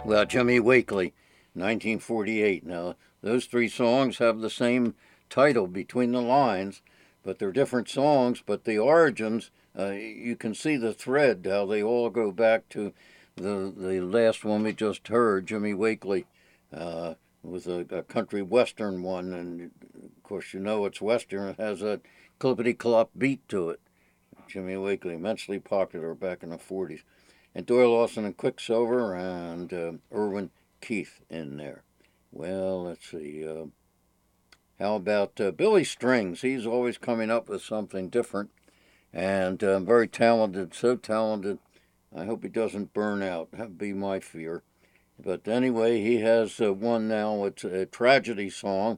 Well, Jimmy Wakely, 1948. Now, those three songs have the same title between the lines, but they're different songs. But the origins, you can see the thread, how they all go back to the last one we just heard, Jimmy Wakely, uh, was a country western one. And of course, you know it's western, it has that clippity clop beat to it. Jimmy Wakely, immensely popular back in the 40s. And Doyle Lawson and Quicksilver and Irwin Keith in there. Well, let's see. How about Billy Strings? He's always coming up with something different and very talented, so talented. I hope he doesn't burn out. That'd be my fear. But anyway, he has one now. It's a tragedy song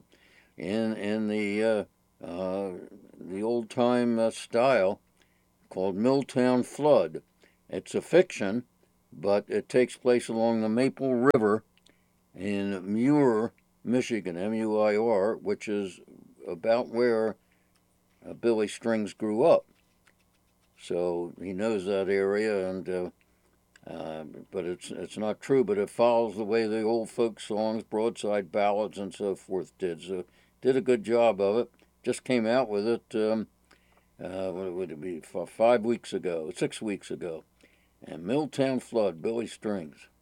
in the old time style called Milltown Flood. It's a fiction, but it takes place along the Maple River in Muir, Michigan, Muir, which is about where Billy Strings grew up. So he knows that area, and but it's not true. But it follows the way the old folk songs, broadside ballads, and so forth did. So did a good job of it. Just came out with it. What would it be? 5 weeks ago, 6 weeks ago. And Milltown Flood, Billy Strings.